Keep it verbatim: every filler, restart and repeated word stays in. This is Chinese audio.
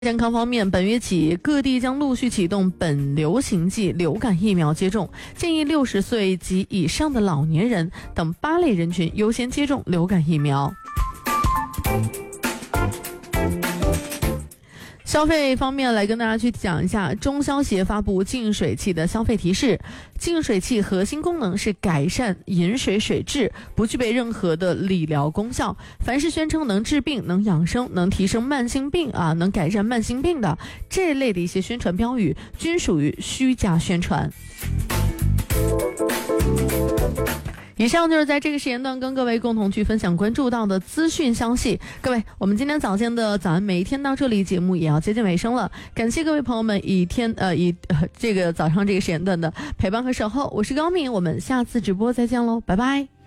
健康方面，本月起各地将陆续启动本流行季流感疫苗接种，建议六十岁及以上的老年人等八类人群优先接种流感疫苗。消费方面，来跟大家去讲一下，中消协发布净水器的消费提示。净水器核心功能是改善饮水水质，不具备任何的理疗功效。凡是宣称能治病、能养生、能提升慢性病啊、能改善慢性病的这类的一些宣传标语，均属于虚假宣传。以上就是在这个时间段跟各位共同去分享关注到的资讯消息。各位，我们今天早间的早安每一天到这里节目也要接近尾声了，感谢各位朋友们以天呃以、呃、这个早上这个时间段的陪伴和守候。我是高敏，我们下次直播再见喽，拜拜。